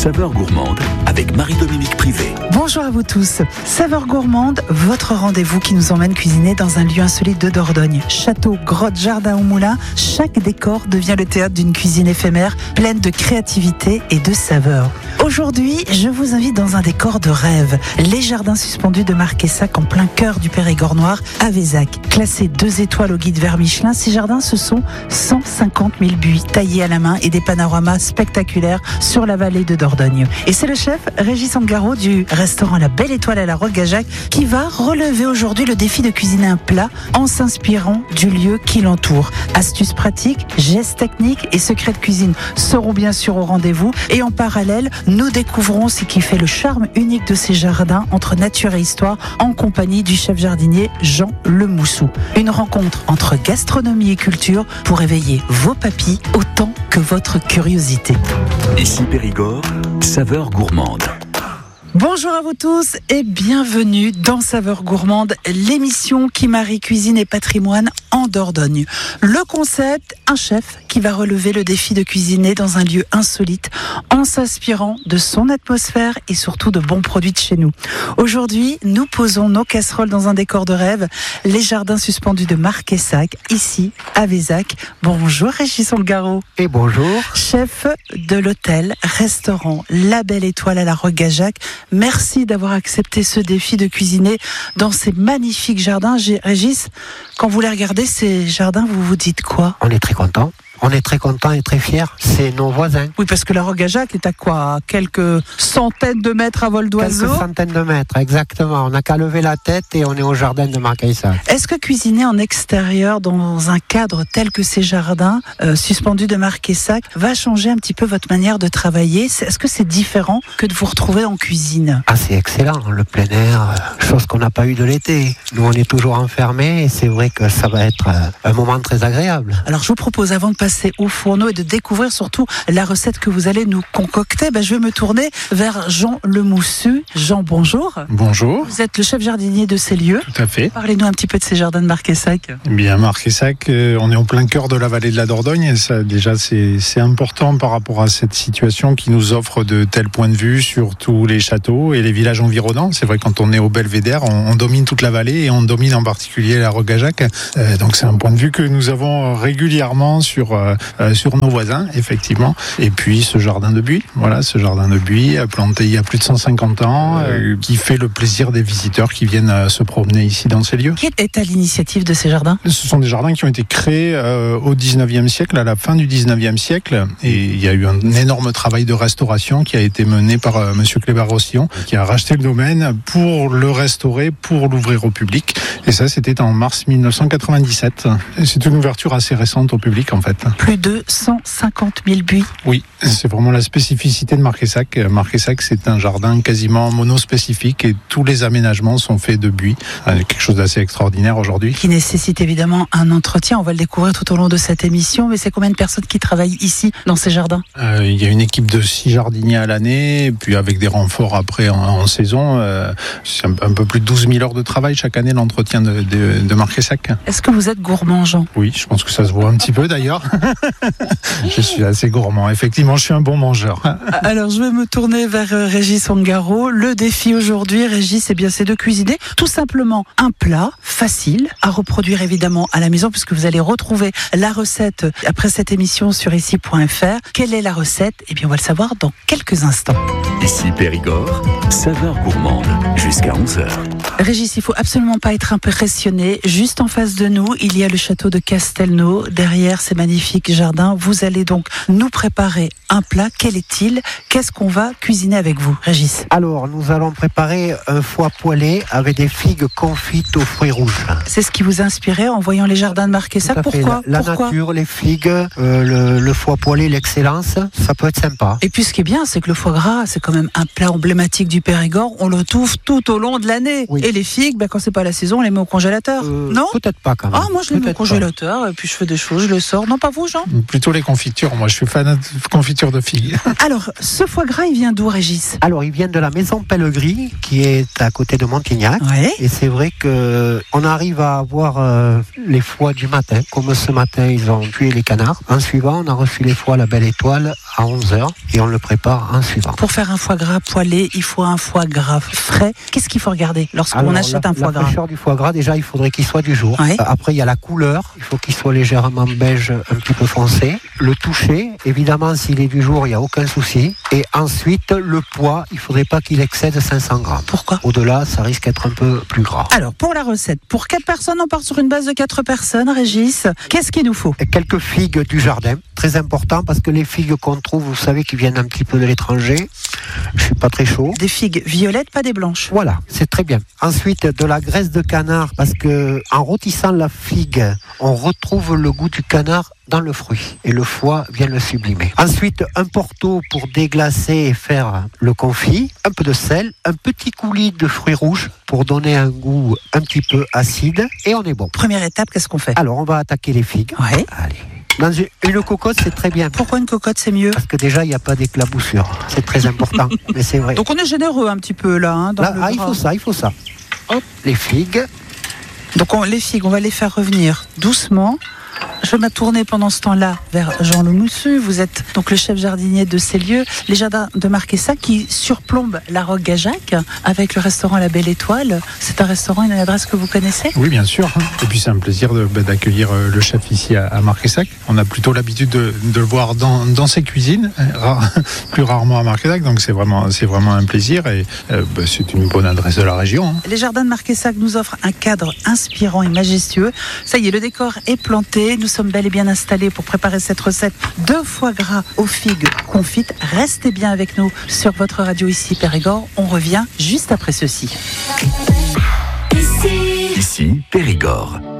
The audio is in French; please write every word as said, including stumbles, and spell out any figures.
Saveurs gourmandes avec Marie-Dominique Privé. Bonjour à vous tous. Saveurs gourmandes, votre rendez-vous qui nous emmène cuisiner dans un lieu insolite de Dordogne. Château, grotte, jardin ou moulin, chaque décor devient le théâtre d'une cuisine éphémère, pleine de créativité et de saveurs. Aujourd'hui, je vous invite dans un décor de rêve. Les jardins suspendus de Marquessac en plein cœur du Périgord noir à Vézac. Classés deux étoiles au guide vert Michelin, ces jardins, ce sont cent cinquante mille buis taillés à la main et des panoramas spectaculaires sur la vallée de Dordogne. Et c'est le chef Régis Angaro du restaurant La Belle Étoile à la Roquegajac qui va relever aujourd'hui le défi de cuisiner un plat en s'inspirant du lieu qui l'entoure. Astuces pratiques, gestes techniques et secrets de cuisine seront bien sûr au rendez-vous. Et en parallèle, nous découvrons ce qui fait le charme unique de ces jardins entre nature et histoire en compagnie du chef jardinier Jean Lemoussou. Une rencontre entre gastronomie et culture pour éveiller vos papilles autant que votre curiosité. Ici Périgord, saveurs gourmandes. Bonjour à vous tous et bienvenue dans Saveurs gourmandes, l'émission qui marie cuisine et patrimoine en Dordogne. Le concept, un chef qui va relever le défi de cuisiner dans un lieu insolite en s'inspirant de son atmosphère et surtout de bons produits de chez nous. Aujourd'hui, nous posons nos casseroles dans un décor de rêve, les jardins suspendus de Marquessac, ici à Vézac. Bonjour Régis Angaro. Et bonjour. Chef de l'hôtel, restaurant La Belle Étoile à la Roquegajac. Merci d'avoir accepté ce défi de cuisiner dans ces magnifiques jardins. Régis, quand vous les regardez, ces jardins, vous vous dites quoi ? On est très contents. On est très contents et très fiers. C'est nos voisins. Oui, parce que la Roquegajac est à quoi ? À quelques centaines de mètres à vol d'oiseau ? Quelques centaines de mètres, exactement. On n'a qu'à lever la tête et on est au jardin de Marquessac. Est-ce que cuisiner en extérieur, dans un cadre tel que ces jardins euh, suspendus de Marquessac, va changer un petit peu votre manière de travailler ? Est-ce que c'est différent que de vous retrouver en cuisine ? Ah, c'est excellent. Le plein air, euh, chose qu'on n'a pas eu de l'été. Nous, on est toujours enfermés et c'est vrai que ça va être euh, un moment très agréable. Alors, je vous propose, avant de passer au fourneau et de découvrir surtout la recette que vous allez nous concocter, ben je vais me tourner vers Jean Lemoussou. Jean, bonjour. Bonjour. Vous êtes le chef jardinier de ces lieux. Tout à fait. Parlez-nous un petit peu de ces jardins de Marquessac. Eh bien, Marquessac, euh, on est en plein cœur de la vallée de la Dordogne. Et ça, déjà, c'est, c'est important par rapport à cette situation qui nous offre de tels points de vue sur tous les châteaux et les villages environnants. C'est vrai, quand on est au Belvédère, on, on domine toute la vallée et on domine en particulier la Roquegajac. Euh, donc, c'est un point de vue que nous avons régulièrement sur euh, Euh, sur nos voisins, effectivement. Et puis ce jardin de buis, voilà, ce jardin de buis planté il y a plus de cent cinquante ans, euh, qui fait le plaisir des visiteurs qui viennent euh, se promener ici dans ces lieux. Qui est à l'initiative de ces jardins ? Ce sont des jardins qui ont été créés euh, au dix-neuvième siècle, à la fin du dix-neuvième siècle, et il y a eu un énorme travail de restauration qui a été mené par euh, Monsieur Clébar-Rossillon, qui a racheté le domaine pour le restaurer, pour l'ouvrir au public. Et ça, c'était en mars mille neuf cent quatre-vingt-dix-sept. Et c'est une ouverture assez récente au public, en fait. Plus de cent cinquante mille buis. Oui, c'est vraiment la spécificité de Marquessac. Marquessac, c'est un jardin quasiment monospécifique et tous les aménagements sont faits de buis. Quelque chose d'assez extraordinaire aujourd'hui. Qui nécessite évidemment un entretien. On va le découvrir tout au long de cette émission. Mais c'est combien de personnes qui travaillent ici, dans ces jardins ? euh, Il y a une équipe de six jardiniers à l'année, puis avec des renforts après en, en saison. Euh, c'est un, un peu plus de douze mille heures de travail chaque année, l'entretien de, de, de Marquessac. Est-ce que vous êtes gourmand, Jean ? Oui, je pense que ça se voit un petit peu d'ailleurs. Je suis assez gourmand. Effectivement, je suis un bon mangeur. Alors, je vais me tourner vers Régis Angaro. Le défi aujourd'hui, Régis, eh bien, c'est de cuisiner tout simplement un plat facile à reproduire évidemment à la maison, puisque vous allez retrouver la recette après cette émission sur ici point f r. Quelle est la recette ? Eh bien, on va le savoir dans quelques instants. Ici Périgord, saveurs gourmandes jusqu'à onze heures. Régis, il faut absolument pas être impressionné. Juste en face de nous, il y a le château de Castelnau. Derrière ces magnifiques jardins, vous allez donc nous préparer un plat. Quel est-il ? Qu'est-ce qu'on va cuisiner avec vous, Régis ? Alors, nous allons préparer un foie poêlé avec des figues confites aux fruits rouges. C'est ce qui vous a inspiré en voyant les jardins de Marquessac ? Pourquoi ? La, la Pourquoi ? nature, les figues, euh, le, le foie poêlé, l'excellence, ça peut être sympa. Et puis ce qui est bien, c'est que le foie gras, c'est quand même un plat emblématique du Périgord. On le trouve tout au long de l'année. Oui. Et les figues, ben, quand c'est pas la saison, on les met au congélateur. Euh, non Peut-être pas quand même. Ah, moi je les mets au Peut-être congélateur, et puis je fais des choses, je les sors. Non, pas vous, Jean? Plutôt les confitures. Moi, je suis fan de confitures de figues. Alors, ce foie gras, il vient d'où, Régis? Alors, il vient de la maison Pellegris, qui est à côté de Montignac. Ouais. Et c'est vrai que on arrive à avoir euh, les foies du matin. Comme ce matin, ils ont tué les canards. En suivant, on a reçu les foies à la Belle Étoile à onze heures et on le prépare en suivant. Pour faire un foie gras poêlé, il faut un foie gras frais. Qu'est-ce qu'il faut regarder lorsqu'on Alors, achète la, un foie la gras? fraîcheur du foie gras, déjà, il faudrait qu'il soit du jour. Ouais. Euh, Après, il y a la couleur. Il faut qu'il soit légèrement beige, un petit peu foncé. Le toucher, évidemment, s'il est du jour, il n'y a aucun souci. Et ensuite, le poids, il ne faudrait pas qu'il excède cinq cents grammes. Pourquoi? Au-delà, ça risque d'être un peu plus gras. Alors, pour la recette, pour quatre personnes, on part sur une base de quatre personnes, Régis. Qu'est-ce qu'il nous faut? Et quelques figues du jardin, très important, parce que les figues qu'on trouve, vous savez, qui viennent un petit peu de l'étranger, je suis pas très chaud. Des figues violettes, pas des blanches. Voilà, c'est très bien. Ensuite, de la graisse de canard, parce que en rôtissant la figue, on retrouve le goût du canard dans le fruit et le foie vient le sublimer. Ensuite, un porto pour déglacer et faire le confit, un peu de sel, un petit coulis de fruits rouges pour donner un goût un petit peu acide et on est bon. Première étape, qu'est-ce qu'on fait? Alors, on va attaquer les figues. Ouais. Allez. Dans une, une cocotte, c'est très bien. Pourquoi une cocotte, c'est mieux? Parce que déjà, il n'y a pas d'éclaboussure. C'est très important, mais c'est vrai. Donc on est généreux un petit peu là. Hein, dans Là, le ah, il gras. faut ça, il faut ça. Hop, les figues. Donc on, les figues, on va les faire revenir doucement. Je vais me tourner pendant ce temps-là vers Jean Lemoussu. Vous êtes donc le chef jardinier de ces lieux, les jardins de Marquessac qui surplombent la Roque-Gajac avec le restaurant La Belle Étoile. C'est un restaurant, une adresse que vous connaissez? Oui, bien sûr. Et puis c'est un plaisir de, bah, d'accueillir euh, le chef ici à, à Marquessac. On a plutôt l'habitude de, de le voir dans, dans ses cuisines, rare, plus rarement à Marquessac. Donc c'est vraiment, c'est vraiment un plaisir et euh, bah, c'est une bonne adresse de la région. Hein. Les jardins de Marquessac nous offrent un cadre inspirant et majestueux. Ça y est, le décor est planté. Nous sommes bel et bien installés pour préparer cette recette de foie gras aux figues confites. Restez bien avec nous sur votre radio ici Périgord. On revient juste après ceci. Ici Périgord.